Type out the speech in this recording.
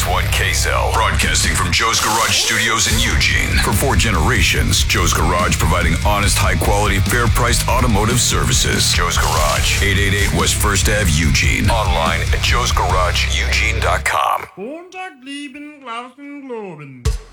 One KSL, broadcasting from Joe's Garage Studios in Eugene. For 4 generations, Joe's Garage providing honest, high-quality, fair-priced automotive services. Joe's Garage, 888 West First Ave, Eugene. Online at joesgarageeugene.com. Montag, lieben, Glauben, Globen.